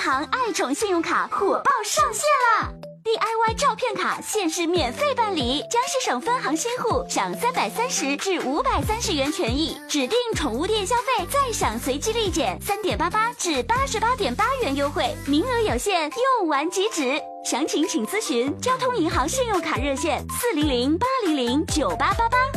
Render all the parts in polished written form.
行爱宠信用卡火爆上线啦！DIY 照片卡限时免费办理，江西省分行新户享330至530元权益，指定宠物店消费再享随机立减3.88至88.8元优惠，名额有限，用完即止。详情请咨询交通银行信用卡热线400-800-9888。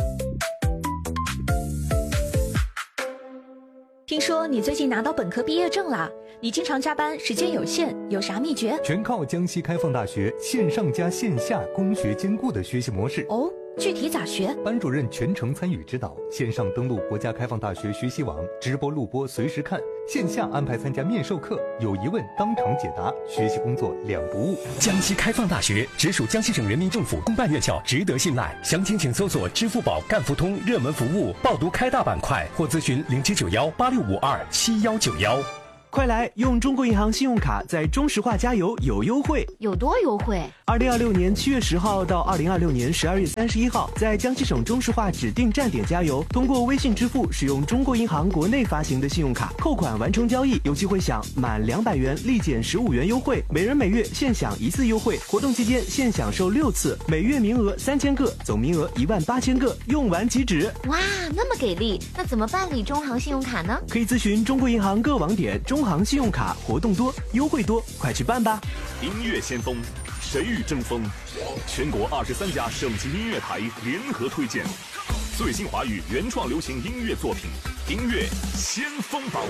听说你最近拿到本科毕业证啦？你经常加班，时间有限，有啥秘诀？ 全靠江西开放大学线上加线下工学兼顾的学习模式。 哦，具体咋学？ 班主任全程参与指导，线上登录国家开放大学学习网，直播录播随时看；线下安排参加面授课，有疑问当场解答，学习工作两不误。 江西开放大学直属江西省人民政府公办院校，值得信赖。详情请搜索支付宝赣福通热门服务报读开大板块，或咨询079186527191。 快来用中国银行信用卡在中石化加油有优惠。 有多优惠 ？2026年7月10号到2026年12月31号，在江西省中石化指定站点加油，通过微信支付使用中国银行国内发行的信用卡，扣款完成交易，有机会享满200元立减15元优惠，每人每月限享1次优惠。活动期间限享受6次，每月名额3000个，总名额18000个，用完即止。 哇，那么给力！那怎么办理中行信用卡呢？ 可以咨询中国银行各网点。中行信用卡活动多，优惠多，快去办吧！ 音乐先锋，谁与争锋？全国23家省级音乐台联合推荐最新华语原创流行音乐作品，音乐先锋榜。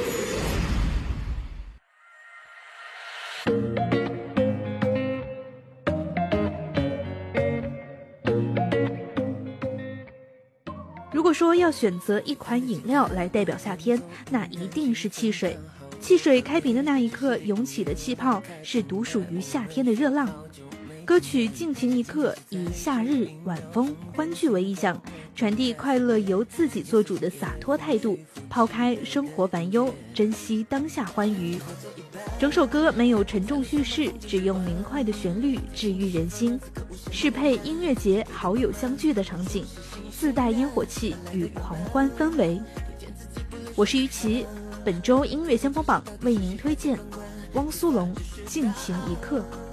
如果说要选择一款饮料来代表夏天，那一定是汽水。汽水开瓶的那一刻涌起的气泡，是独属于夏天的热浪。歌曲《尽情一刻》以夏日、晚风、欢聚为意象，传递快乐由自己做主的洒脱态度，抛开生活烦忧，珍惜当下欢愉。整首歌没有沉重叙事，只用明快的旋律治愈人心，适配音乐节好友相聚的场景，自带烟火气与狂欢氛围。我是于琦，本周音乐先锋榜为您推荐汪苏泷《尽情一刻》。